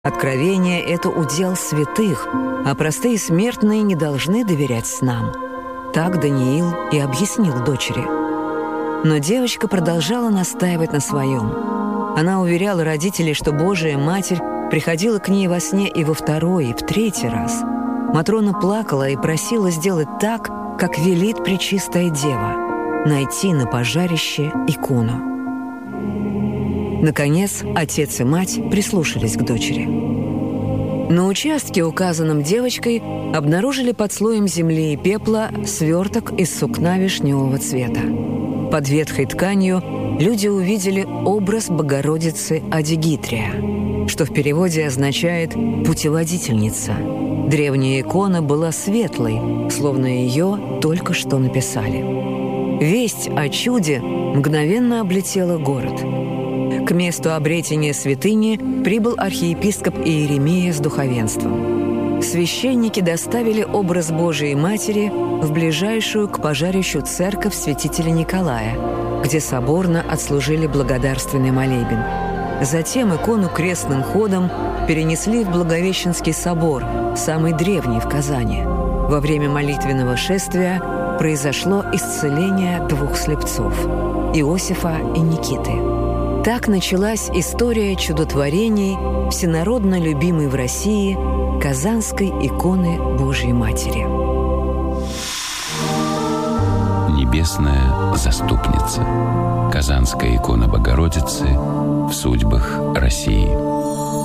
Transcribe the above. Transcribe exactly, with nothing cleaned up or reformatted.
Откровение — это удел святых, а простые смертные не должны доверять снам. Так Даниил и объяснил дочери. Но девочка продолжала настаивать на своем. Она уверяла родителей, что Божия Матерь приходила к ней во сне и во второй, и в третий раз. Матрона плакала и просила сделать так, как велит Пречистая Дева — найти на пожарище икону. Наконец, отец и мать прислушались к дочери. На участке, указанном девочкой, обнаружили под слоем земли и пепла сверток из сукна вишневого цвета. Под ветхой тканью люди увидели образ Богородицы Адигитрия, что в переводе означает «путеводительница». Древняя икона была светлой, словно ее только что написали. Весть о чуде мгновенно облетела город. К месту обретения святыни прибыл архиепископ Иеремия с духовенством. Священники доставили образ Божией Матери в ближайшую к пожарищу церковь святителя Николая, где соборно отслужили благодарственный молебен. Затем икону крестным ходом перенесли в Благовещенский собор, самый древний в Казани. Во время молитвенного шествия произошло исцеление двух слепцов – Иосифа и Никиты. Так началась история чудотворений всенародно любимой в России Казанской иконы Божьей Матери. Небесная заступница. Казанская икона Богородицы в судьбах России.